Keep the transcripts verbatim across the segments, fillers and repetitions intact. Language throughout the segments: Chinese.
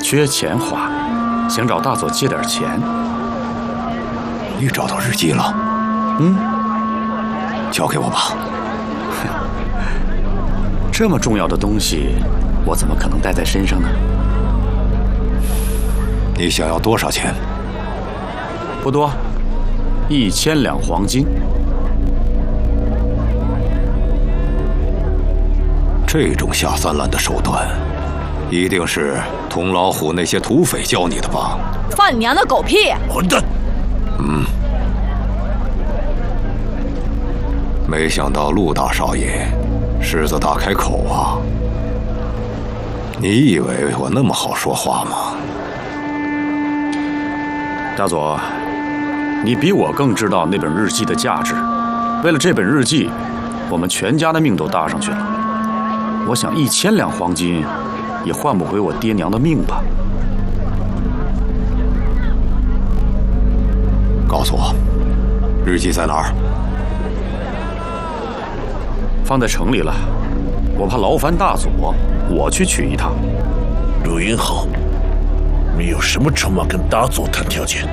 缺钱花，想找大佐借点钱。 你找到日记了？ 嗯， 交给我吧。 这么重要的东西，我怎么可能带在身上呢？ 你想要多少钱？ 不多，一千两黄金。 这种下三滥的手段，一定是童老虎那些土匪教你的吧？ 放你娘的狗屁！ 混蛋！ 嗯。没想到陆大少爷狮子大开口啊！你以为我那么好说话吗？ 大佐，你比我更知道那本日记的价值。为了这本日记，我们全家的命都搭上去了。我想一千两黄金，也换不回我爹娘的命吧。 告诉我，日记在哪儿？ 放在城里了，我怕劳烦大佐，我去取一趟。 陆云豪，你有什么筹码跟大佐谈条件？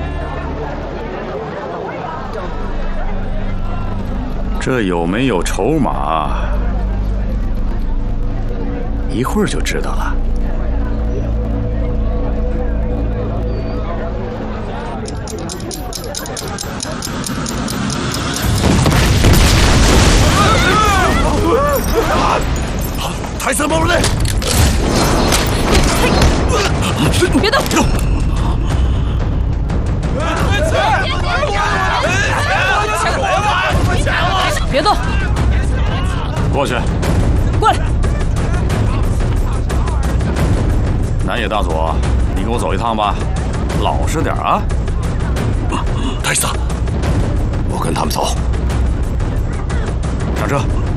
这有没有筹码，一会儿就知道了。 泰森某人， 别动！别动！ 过去。 过来！ 南野大佐，你跟我走一趟吧，老实点啊！ 泰森， 我跟他们走。 上车。